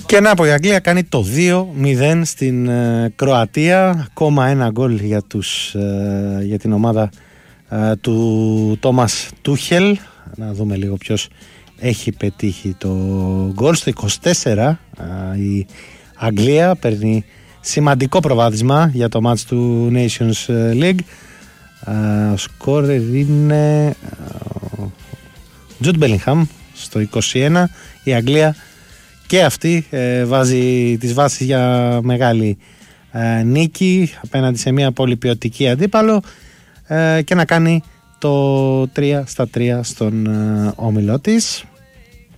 Και να πω, η Αγγλία κάνει το 2-0 στην Κροατία. Ακόμα ένα γκολ για την ομάδα του Τόμας Τούχελ. Να δούμε λίγο ποιος έχει πετύχει το γκολ. Στο 24 η Αγγλία παίρνει σημαντικό προβάδισμα για το μάτς του Nations League. Ο σκόρερ είναι Jude Bellingham στο 21. Η Αγγλία και αυτή βάζει τις βάσεις για μεγάλη νίκη απέναντι σε μια πολυποιωτική αντίπαλο και να κάνει το 3-3 στον όμιλο της.